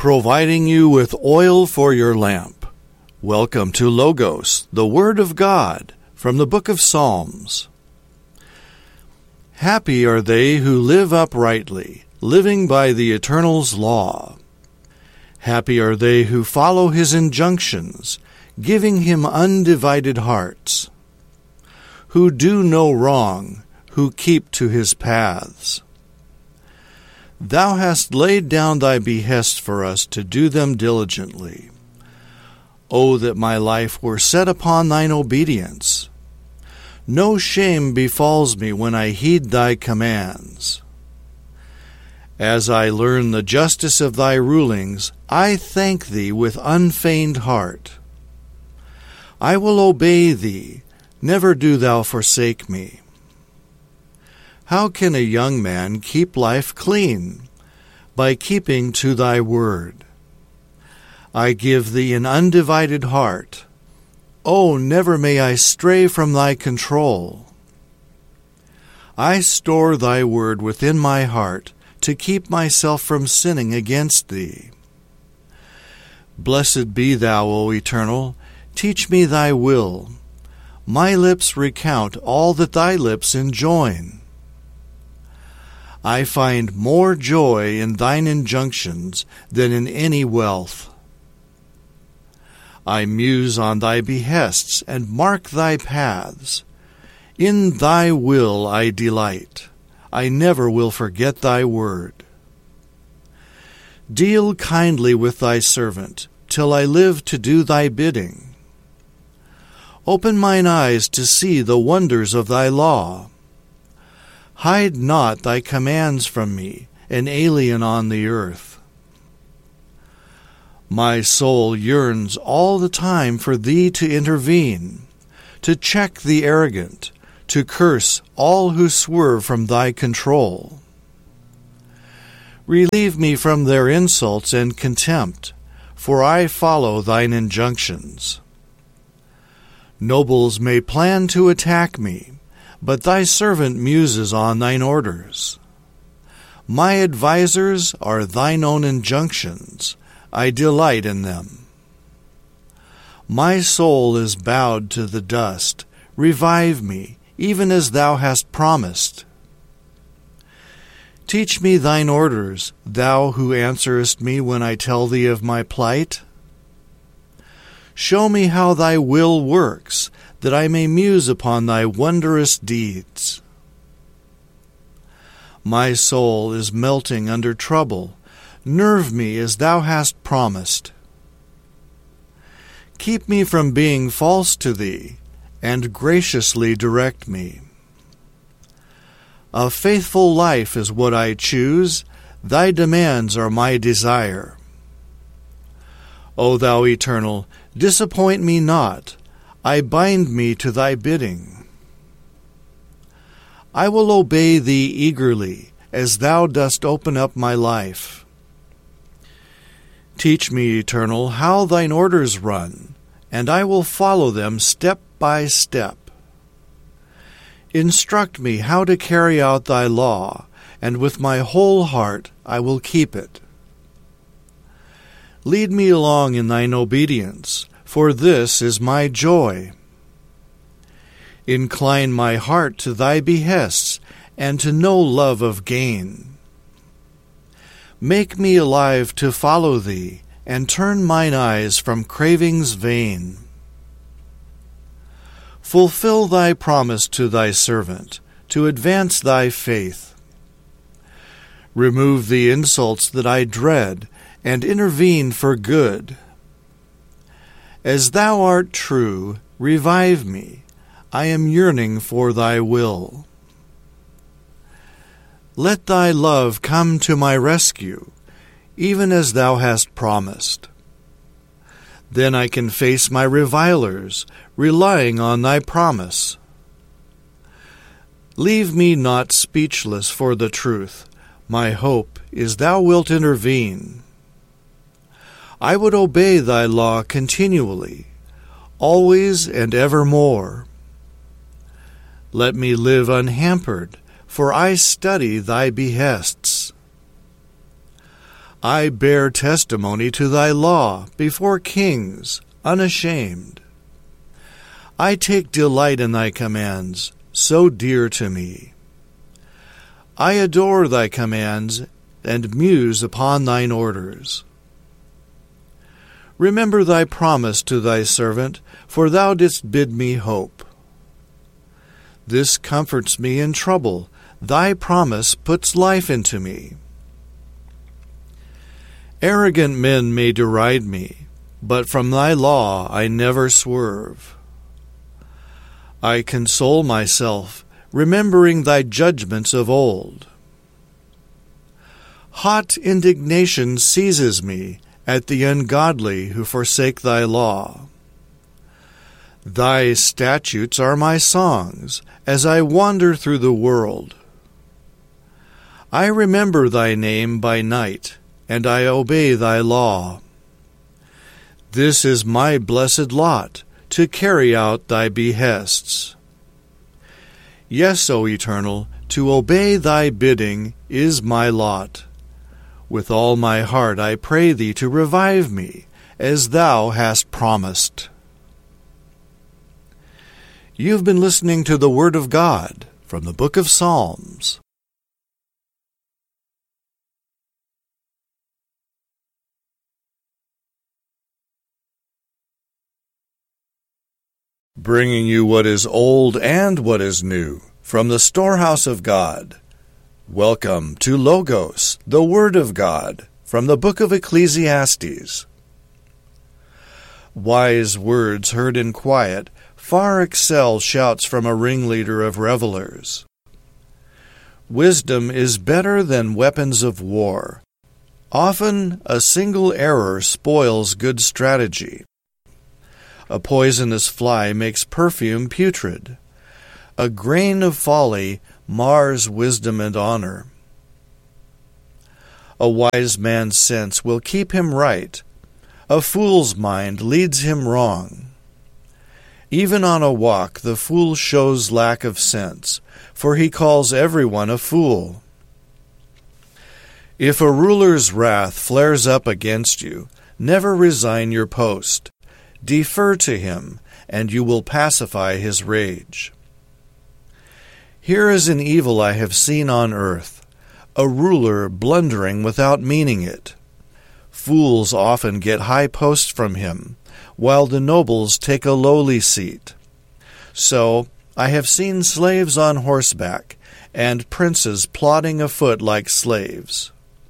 providing you with oil for your lamp. Welcome to Logos, the Word of God, from the book of Psalms. Happy are they who live uprightly, living by the Eternal's law. Happy are they who follow his injunctions, giving him undivided hearts. Who do no wrong, who keep to his paths. Thou hast laid down thy behests for us to do them diligently. O that my life were set upon thine obedience! No shame befalls me when I heed thy commands. As I learn the justice of thy rulings, I thank thee with unfeigned heart. I will obey thee, never do thou forsake me. How can a young man keep life clean? By keeping to thy word. I give thee an undivided heart. Oh, never may I stray from thy control. I store thy word within my heart to keep myself from sinning against thee. Blessed be thou, O Eternal, teach me thy will. My lips recount all that thy lips enjoin. I find more joy in thine injunctions than in any wealth. I muse on thy behests and mark thy paths. In thy will I delight. I never will forget thy word. Deal kindly with thy servant, till I live to do thy bidding. Open mine eyes to see the wonders of thy law. Hide not thy commands from me, an alien on the earth. My soul yearns all the time for thee to intervene, to check the arrogant, to curse all who swerve from thy control. Relieve me from their insults and contempt, for I follow thine injunctions. Nobles may plan to attack me, but thy servant muses on thine orders. My advisers are thine own injunctions. I delight in them. My soul is bowed to the dust. Revive me, even as thou hast promised. Teach me thine orders, thou who answerest me when I tell thee of my plight. Show me how thy will works, that I may muse upon thy wondrous deeds. My soul is melting under trouble. Nerve me as thou hast promised. Keep me from being false to thee, and graciously direct me. A faithful life is what I choose. Thy demands are my desire. O thou Eternal, disappoint me not. I bind me to thy bidding. I will obey thee eagerly, as thou dost open up my life. Teach me, Eternal, how thine orders run, and I will follow them step by step. Instruct me how to carry out thy law, and with my whole heart I will keep it. Lead me along in thine obedience, for this is my joy. Incline my heart to thy behests, and to no love of gain. Make me alive to follow thee, and turn mine eyes from cravings vain. Fulfill thy promise to thy servant, to advance thy faith. Remove the insults that I dread, and intervene for good. As thou art true, revive me. I am yearning for thy will. Let thy love come to my rescue, even as thou hast promised. Then I can face my revilers, relying on thy promise. Leave me not speechless for the truth. My hope is thou wilt intervene. I would obey thy law continually, always and evermore. Let me live unhampered, for I study thy behests. I bear testimony to thy law before kings, unashamed. I take delight in thy commands, so dear to me. I adore thy commands and muse upon thine orders. Remember thy promise to thy servant, for thou didst bid me hope. This comforts me in trouble. Thy promise puts life into me. Arrogant men may deride me, but from thy law I never swerve. I console myself, remembering thy judgments of old. Hot indignation seizes me at the ungodly who forsake thy law. Thy statutes are my songs as I wander through the world. I remember thy name by night, and I obey thy law. This is my blessed lot, to carry out thy behests. Yes, O Eternal, to obey thy bidding is my lot. With all my heart I pray thee to revive me, as thou hast promised. You've been listening to the Word of God from the Book of Psalms. Bringing you what is old and what is new from the storehouse of God. Welcome to Logos, the Word of God, from the book of Ecclesiastes. Wise words heard in quiet far excel shouts from a ringleader of revelers. Wisdom is better than weapons of war. Often a single error spoils good strategy. A poisonous fly makes perfume putrid. A grain of folly mars wisdom and honor. A wise man's sense will keep him right. A fool's mind leads him wrong. Even on a walk the fool shows lack of sense, for he calls everyone a fool. If a ruler's wrath flares up against you, never resign your post. Defer to him, and you will pacify his rage. Here is an evil I have seen on earth, a ruler blundering without meaning it. Fools often get high posts from him, while the nobles take a lowly seat. So I have seen slaves on horseback, and princes plodding afoot like slaves.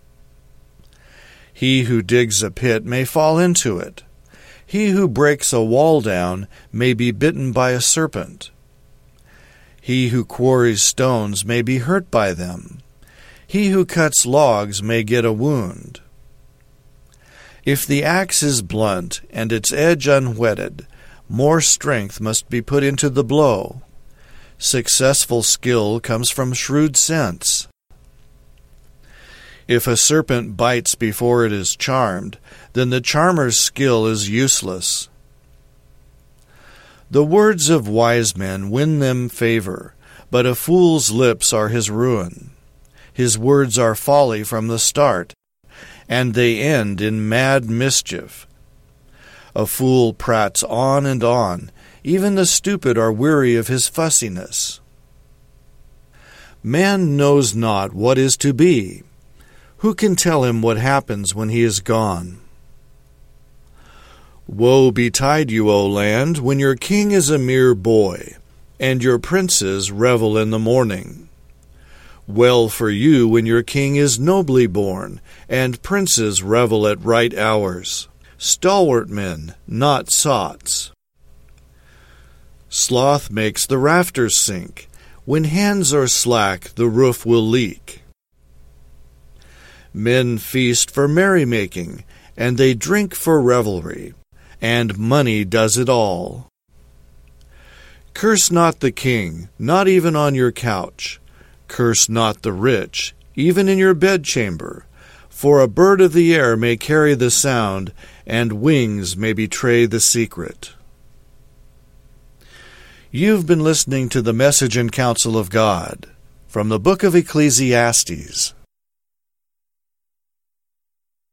He who digs a pit may fall into it. He who breaks a wall down may be bitten by a serpent. He who quarries stones may be hurt by them. He who cuts logs may get a wound. If the axe is blunt and its edge unwhetted, more strength must be put into the blow. Successful skill comes from shrewd sense. If a serpent bites before it is charmed, then the charmer's skill is useless. The words of wise men win them favor, but a fool's lips are his ruin. His words are folly from the start, and they end in mad mischief. A fool prates on and on. Even the stupid are weary of his fussiness. Man knows not what is to be. Who can tell him what happens when he is gone? Woe betide you, O land, when your king is a mere boy, and your princes revel in the morning. Well for you when your king is nobly born, and princes revel at right hours, stalwart men, not sots. Sloth makes the rafters sink. When hands are slack, the roof will leak. Men feast for merrymaking, and they drink for revelry, and money does it all. Curse not the king, not even on your couch. Curse not the rich, even in your bedchamber, for a bird of the air may carry the sound, and wings may betray the secret. You've been listening to the Message and Counsel of God from the book of Ecclesiastes.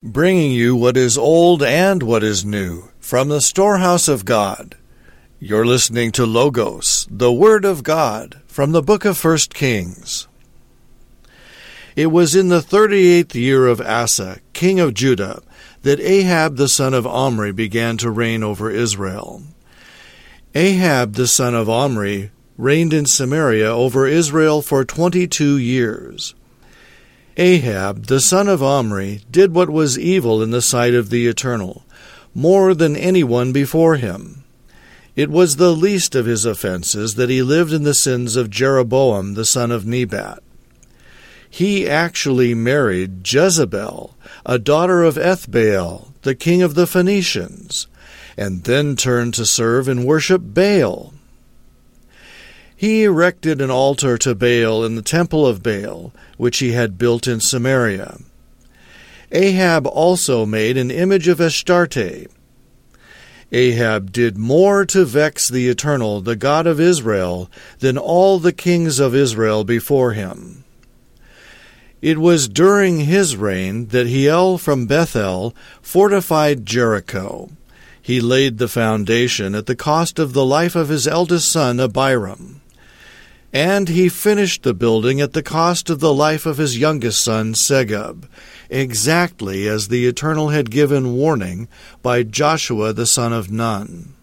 bringing you what is old and what is new from the storehouse of God. You're listening to Logos, the Word of God, from the book of 1 Kings. It was in the 38th year of Asa, king of Judah, that Ahab the son of Omri began to reign over Israel. Ahab the son of Omri reigned in Samaria over Israel for 22 years. Ahab the son of Omri did what was evil in the sight of the Eternal, more than anyone before him. It was the least of his offenses that he lived in the sins of Jeroboam the son of Nebat. He actually married Jezebel, a daughter of Ethbaal, the king of the Phoenicians, and then turned to serve and worship Baal. He erected an altar to Baal in the temple of Baal, which he had built in Samaria. Ahab also made an image of Astarte. Ahab did more to vex the Eternal, the God of Israel, than all the kings of Israel before him. It was during his reign that Hiel from Bethel fortified Jericho. He laid the foundation at the cost of the life of his eldest son Abiram. And he finished the building at the cost of the life of his youngest son Segub, exactly as the Eternal had given warning by Joshua the son of Nun.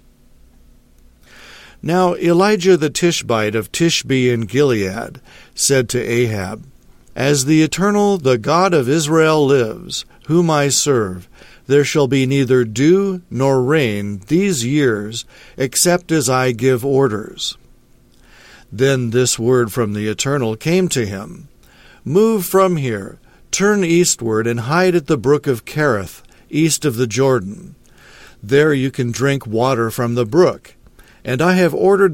Now Elijah the Tishbite of Tishbe in Gilead said to Ahab, "As the Eternal, the God of Israel, lives, whom I serve, there shall be neither dew nor rain these years, except as I give orders." Then this word from the Eternal came to him, "Move from here, turn eastward, and hide at the brook of Kerith, east of the Jordan. There you can drink water from the brook, and I have ordered